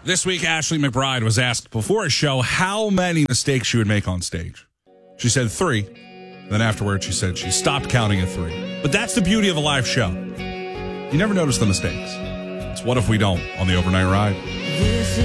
This week, Ashley McBride was asked before a show how many mistakes she would make on stage. She said 3. Then afterwards, she said she stopped counting at 3. But that's the beauty of a live show. You never notice the mistakes. It's What If We Don't on the Overnight Ride.